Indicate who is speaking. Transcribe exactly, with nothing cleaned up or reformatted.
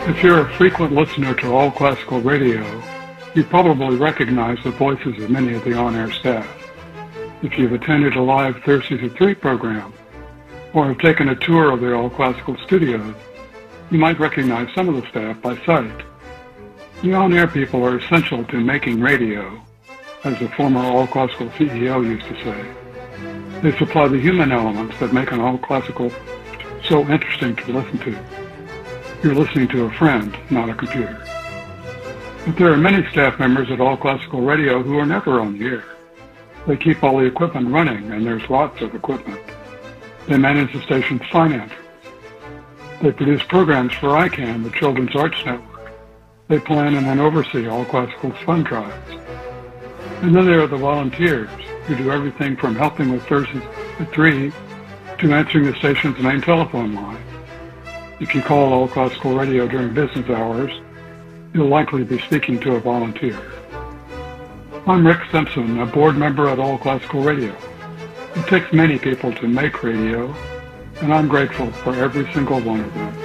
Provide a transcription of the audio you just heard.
Speaker 1: If you're a frequent listener to All Classical Radio, you probably recognize the voices of many of the on-air staff. If you've attended a live Thursdays at three program, or have taken a tour of the All Classical studios, you might recognize some of the staff by sight. The on-air people are essential to making radio, as the former All Classical C E O used to say. They supply the human elements that make an All Classical so interesting to listen to. You're listening to a friend, not a computer. But there are many staff members at All Classical Radio who are never on the air. They keep all the equipment running, and there's lots of equipment. They manage the station's finances. They produce programs for I CAN, the Children's Arts Network. They plan and then oversee All Classical's fund drives. And then there are the volunteers who do everything from helping with Thursdays at three to answering the station's main telephone line. If you call All Classical Radio during business hours, you'll likely be speaking to a volunteer. I'm Rick Simpson, a board member at All Classical Radio. It takes many people to make radio, and I'm grateful for every single one of them.